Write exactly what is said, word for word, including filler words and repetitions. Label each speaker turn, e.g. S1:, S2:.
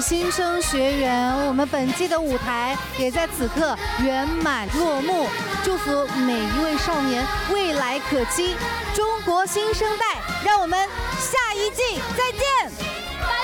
S1: 新生学员，我们本季的舞台也在此刻圆满落幕。祝福每一位少年未来可期，中国新生代，让我们下一季再见。